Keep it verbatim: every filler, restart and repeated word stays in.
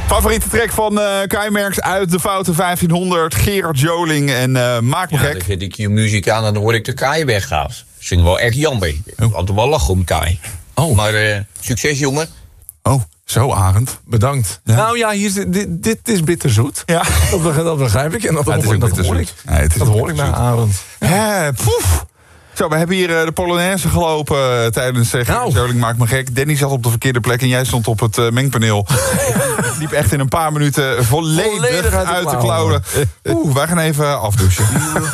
Favoriete track van uh, Keimerks uit de Foute vijftienhonderd. Gerard Joling en uh, Maak me Ja, gek. dan zet ik je muziek aan en dan hoor ik de Kai weggaan. Zing wel echt jammer. Ik had altijd wel lachen om Kai. Oh. Maar uh, succes, jongen. Oh, zo Arend. Bedankt. Ja. Nou ja, hier is, dit, dit is bitterzoet. Ja. Dat, begrijp, dat begrijp ik. En dat, Ja, het is hoor, ook dat bitterzoet. hoor ik. Nee, het is dat ook hoor ik naar bitterzoet. Arend. Hè, poef. Zo, we hebben hier uh, de Polonaise gelopen uh, tijdens uh, Gerard Nou. Joling Maak me gek. Danny zat op de verkeerde plek en jij stond op het uh, mengpaneel. Het liep echt in een paar minuten volledig, Volledig uit de uit de klauwen. klauwen. Oeh, wij gaan even afdouchen.